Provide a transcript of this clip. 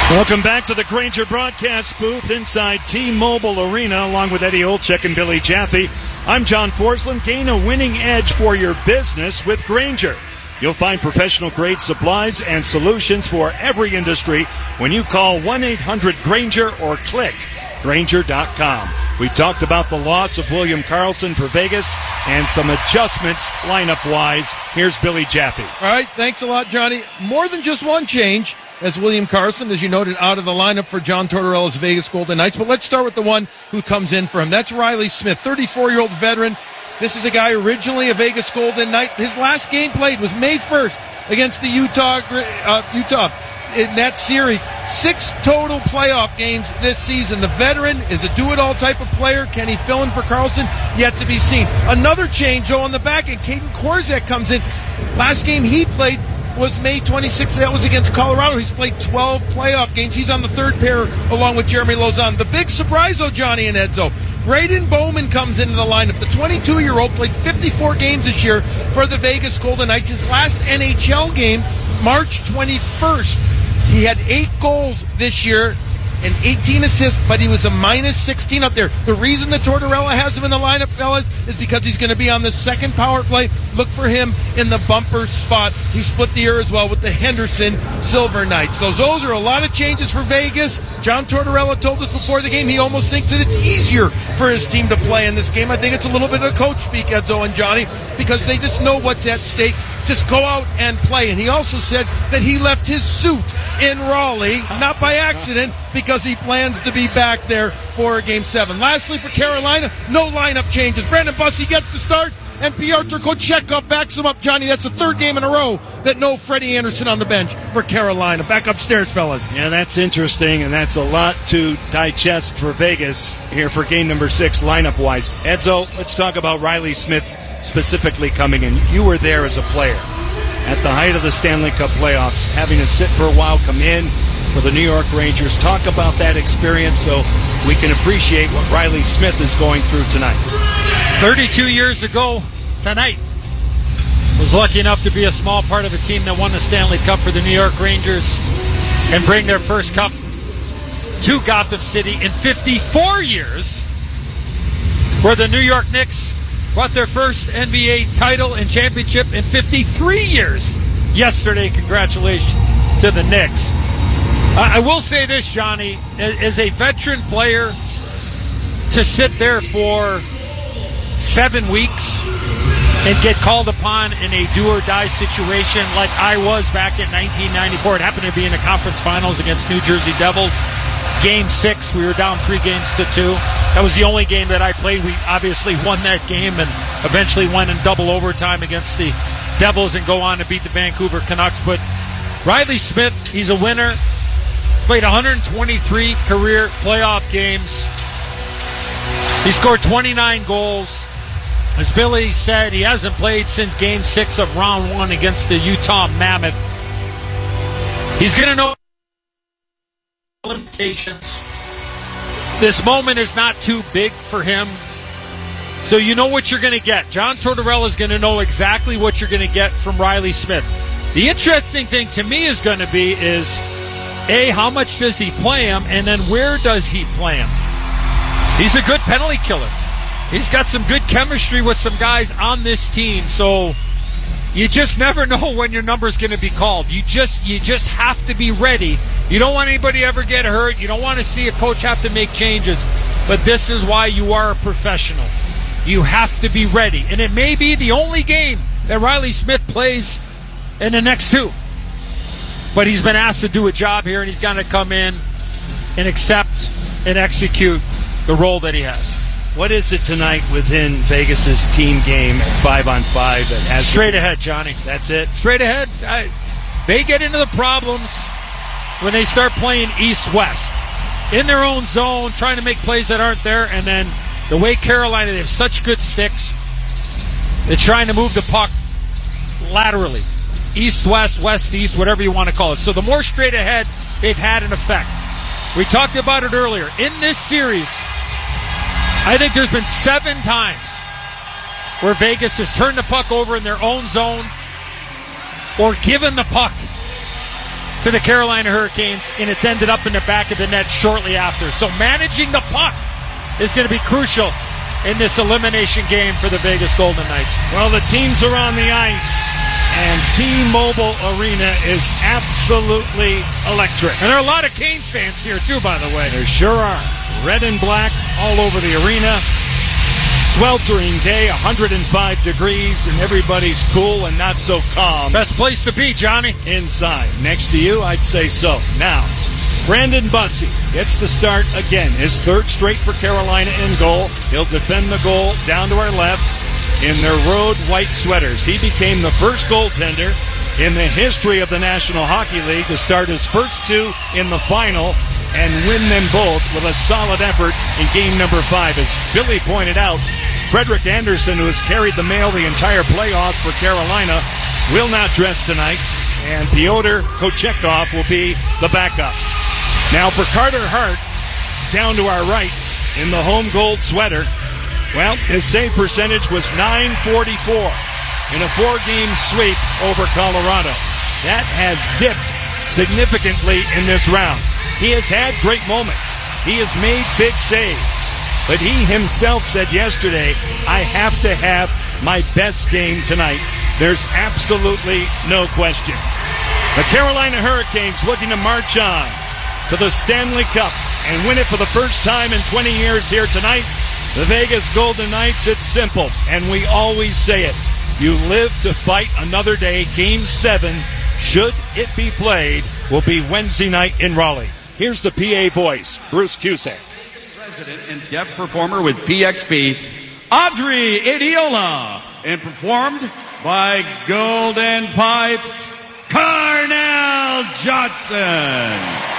Welcome back to the Grainger broadcast booth inside T-Mobile Arena, along with Eddie Olczyk and Billy Jaffe. I'm John Forsland. Gain a winning edge for your business with Grainger. You'll find professional-grade supplies and solutions for every industry when you call 1-800-GRAINGER or click Grainger.com. We talked about the loss of William Karlsson for Vegas and some adjustments lineup-wise. Here's Billy Jaffe. All right, thanks a lot, Johnny. More than just one change, as William Karlsson, as you noted, out of the lineup for John Tortorella's Vegas Golden Knights. But let's start with the one who comes in for him. That's Riley Smith, 34-year-old veteran. This is a guy originally a Vegas Golden Knight. His last game played was May 1st against the Utah in that series. 6 total playoff games this season. The veteran is a do-it-all type of player. Can he fill in for Karlsson? Yet to be seen. Another change, though, on the back end. Caden Korczak comes in. Last game he played was May 26th. That was against Colorado. He's played 12 playoff games. He's on the third pair along with Jeremy Lauzon. The big surprise, though, Johnny and Edzo, Braden Bowman comes into the lineup. The 22-year-old played 54 games this year for the Vegas Golden Knights. His last NHL game, March 21st. He had 8 goals this year and 18 assists, but he was a minus 16 up there. The reason that Tortorella has him in the lineup, fellas, is because he's going to be on the second power play. Look for him in the bumper spot. He split the year as well with the Henderson Silver Knights. Those are a lot of changes for Vegas. John Tortorella told us before the game he almost thinks that it's easier for his team to play in this game. I think it's a little bit of coach speak, Edzo and Johnny, because they just know what's at stake. Just go out and play. And he also said that he left his suit in Raleigh, not by accident, because he plans to be back there for Game 7. Lastly, for Carolina, no lineup changes. Brandon Bussey gets the start, and Pyotr Kochetkov backs him up. Johnny, that's the third game in a row that no Freddie Anderson on the bench for Carolina. Back upstairs, fellas. Yeah, that's interesting, and that's a lot to digest for Vegas here for game number 6, lineup-wise. Edzo, let's talk about Riley Smith specifically coming in. You were there as a player at the height of the Stanley Cup playoffs, having to sit for a while, come in for the New York Rangers. Talk about that experience so we can appreciate what Riley Smith is going through tonight. 32 years ago tonight, was lucky enough to be a small part of a team that won the Stanley Cup for the New York Rangers and bring their first cup to Gotham City in 54 years, where the New York Knicks brought their first NBA title and championship in 53 years. Yesterday, congratulations to the Knicks. I will say this, Johnny, as a veteran player, to sit there for 7 weeks and get called upon in a do-or-die situation like I was back in 1994. It happened to be in the conference finals against New Jersey Devils. Game 6, we were down 3-2. That was the only game that I played. We obviously won that game and eventually went in double overtime against the Devils and go on to beat the Vancouver Canucks. But Riley Smith, he's a winner. Played 123 career playoff games. He scored 29 goals. As Billy said, he hasn't played since Game 6 of Round 1 against the Utah Mammoth. He's going to know limitations. This moment is not too big for him. So you know what you're going to get. John Tortorella is going to know exactly what you're going to get from Riley Smith. The interesting thing to me is going to be is, A, how much does he play him, and then where does he play him? He's a good penalty killer. He's got some good chemistry with some guys on this team, so you just never know when your number's going to be called. You just have to be ready. You don't want anybody to ever get hurt. You don't want to see a coach have to make changes. But this is why you are a professional. You have to be ready. And it may be the only game that Riley Smith plays in the next 2. But he's been asked to do a job here, and he's going to come in and accept and execute the role that he has. What is it tonight within Vegas's team game at 5-on-5 that has straight ahead, Johnny? That's it? Straight ahead. They get into the problems when they start playing east-west. In their own zone, trying to make plays that aren't there, and then the way Carolina, they have such good sticks, they're trying to move the puck laterally. East-west, west-east, whatever you want to call it. So the more straight ahead, they've had an effect. We talked about it earlier. In this series, I think there's been 7 times where Vegas has turned the puck over in their own zone or given the puck to the Carolina Hurricanes, and it's ended up in the back of the net shortly after. So managing the puck is going to be crucial in this elimination game for the Vegas Golden Knights. Well, the teams are on the ice, and T-Mobile Arena is absolutely electric. And there are a lot of Canes fans here, too, by the way. There sure are. Red and black all over the arena. Sweltering day, 105 degrees, and everybody's cool and not so calm. Best place to be, Johnny. Inside. Next to you, I'd say so. Now, Brandon Bussey gets the start again. His third straight for Carolina in goal. He'll defend the goal down to our left in their road white sweaters. He became the first goaltender in the history of the National Hockey League to start his first two in the final and win them both with a solid effort in game number 5. As Billy pointed out, Frederik Andersen, who has carried the mail the entire playoffs for Carolina, will not dress tonight, and Pyotr Kochetkov will be the backup. Now for Carter Hart, down to our right in the home gold sweater, well, his save percentage was .944 in a 4-game sweep over Colorado. That has dipped significantly in this round. He has had great moments. He has made big saves. But he himself said yesterday, I have to have my best game tonight. There's absolutely no question. The Carolina Hurricanes looking to march on to the Stanley Cup and win it for the first time in 20 years here tonight. The Vegas Golden Knights, it's simple, and we always say it. You live to fight another day. Game 7, should it be played, will be Wednesday night in Raleigh. Here's the PA voice, Bruce Cusack. President and deaf performer with PXP, Audrey Adiola, and performed by Golden Pipes, Carnell Johnson.